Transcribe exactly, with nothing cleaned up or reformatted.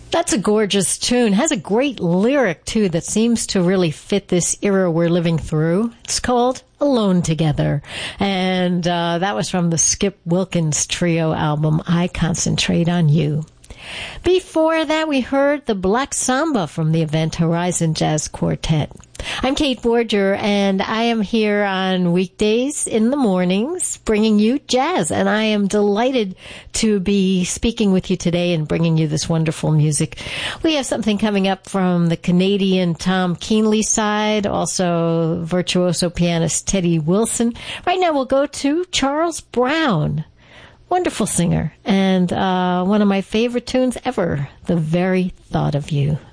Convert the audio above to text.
That's a gorgeous tune. Has a great lyric, too, that seems to really fit this era we're living through. It's called Alone Together. And uh, that was from the Skip Wilkins Trio album, I Concentrate on You. Before that, we heard the Black Samba from the Event Horizon Jazz Quartet. I'm Kate Borger, and I am here on weekdays in the mornings bringing you jazz, and I am delighted to be speaking with you today and bringing you this wonderful music. We have something coming up from the Canadian Tom Keenley side, also virtuoso pianist Teddy Wilson. Right now we'll go to Charles Brown. Wonderful singer, and uh, one of my favorite tunes ever, The Very Thought of You.